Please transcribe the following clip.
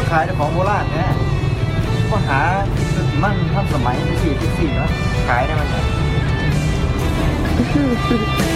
ขายแต่ของโบราณเนี่ยก็หาจุดมั่นทันสมัยไปสี่เนาะขายได้มันเนี่ย